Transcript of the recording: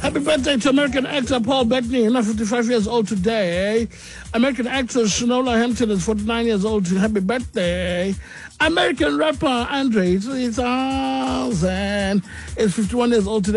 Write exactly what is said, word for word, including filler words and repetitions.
Happy birthday to American actor Paul Bettany, now fifty-five years old today. American actress Shanola Hampton is forty-nine years old. Happy birthday. American rapper Andre three thousand is fifty-one years old today.